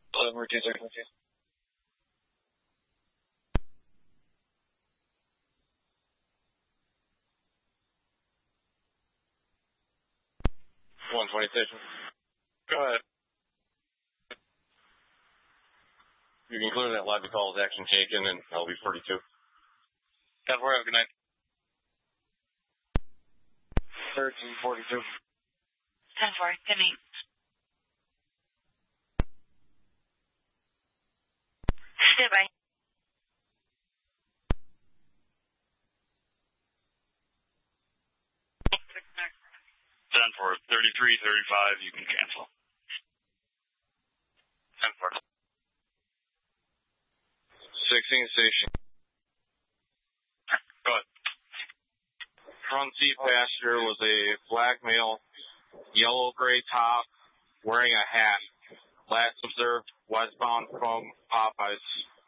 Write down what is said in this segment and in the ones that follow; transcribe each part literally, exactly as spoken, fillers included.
Deliver two seconds. one twenty station. Go ahead. You can clear that lobby call as action taken, and I'll be forty-two. ten four, have a good night. thirteen forty-two. ten four, good night. Stand by. ten four, thirty-three thirty-five, you can cancel. ten four. sixteen station. Go ahead. Front seat passenger was a black male, yellow-gray top, wearing a hat. Last observed westbound from Popeyes.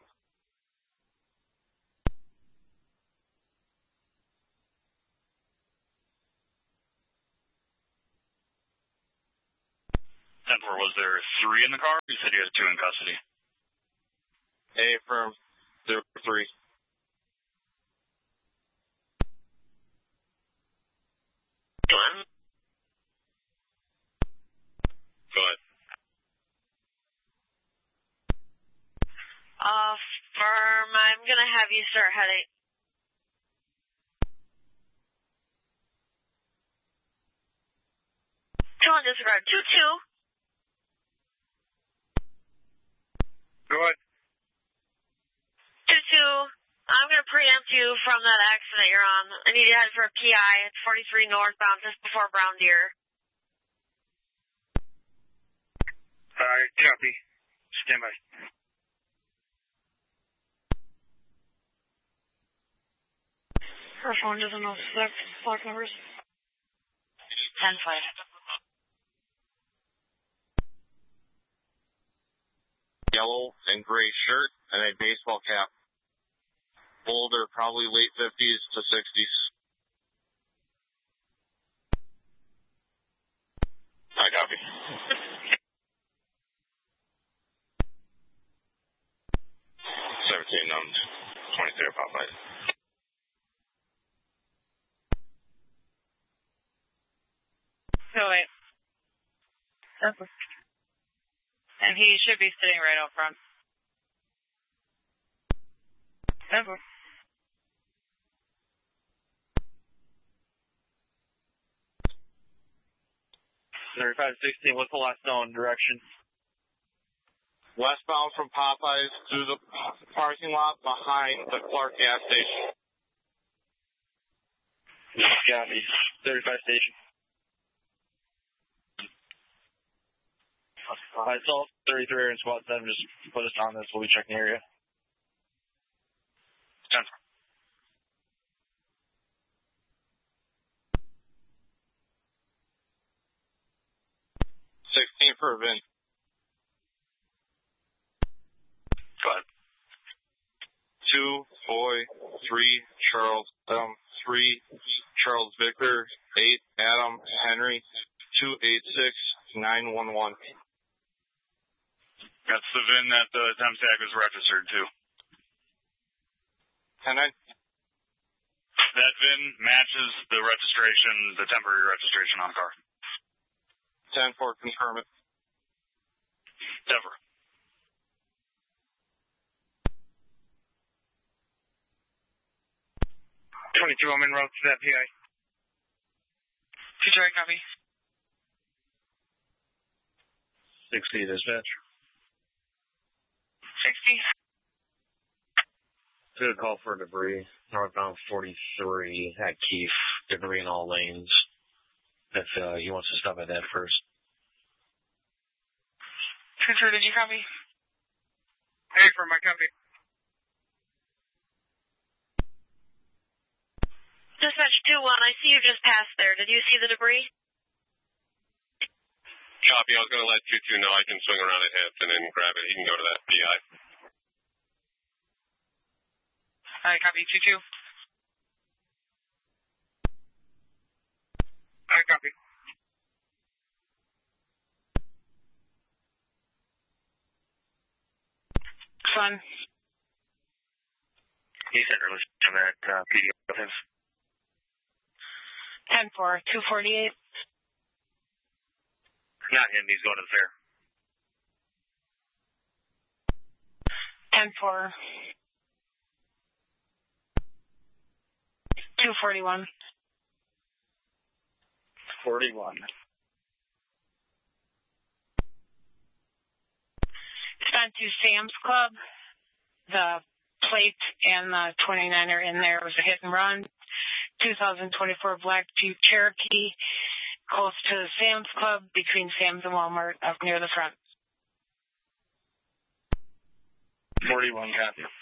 ten four, was there three in the car? You said you had two in custody. A firm, zero three. Go ahead. Go ahead. Uh, firm, I'm gonna have you start heading. Two on disregard, two two. Go ahead. Two two. I'm gonna preempt you from that accident you're on. I need you to head for a P I. It's forty-three northbound, just before Brown Deer. Alright, copy. Stand by. Her phone doesn't know six block numbers. ten five. Yellow and gray shirt and a baseball cap. Older, probably late fifties to sixties. I copy. seventeen, um, twenty-three, Popeyes. No, wait. Okay. And he should be sitting right out front. Okay. thirty-five sixteen, what's the last known direction? Westbound from Popeyes through the parking lot behind the Clark gas station. Got me. thirty-five station. Alright, so thirty-three and squad seven, just put us on this, we'll be checking the area. ten four. sixteen for Vin. Go ahead. Two, Boy, three, Charles, um, three, Charles Victor, eight, Adam, Henry, two eight six nine one one. That's the V I N that the temp tag was registered to. ten nine. That V I N matches the registration, the temporary registration on the car. ten four, confirm it. Never. twenty-two, I'm en route to that P I. Two Detroit, copy. sixty, dispatch. sixty. Good call for debris. Northbound forty-three at Keefe. Debris in all lanes. If uh, he wants to stop at that first. Trooper, did you copy? Hey, for my copy. Dispatch two one, I see you just passed there. Did you see the debris? Copy, I was going to let two two know I can swing around at Hampton and grab it. He can go to that P I. Alright, copy, two two. I copy. one. He's interested in that uh, P D of his. ten four, two forty-eight. Not him, he's going to the fair. ten four, two forty-one. forty-one. Spent to Sam's Club. The plate and the twenty-nine are in there. It was a hit and run. twenty twenty-four Black Jeep Cherokee, close to Sam's Club, between Sam's and Walmart, up near the front. forty-one, copy.